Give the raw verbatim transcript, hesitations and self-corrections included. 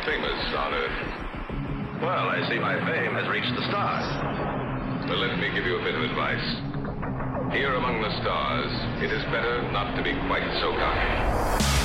famous on Earth. Well, I see my fame has reached the stars. Well, let me give you a bit of advice. Here among the stars, it is better not to be quite so cocky.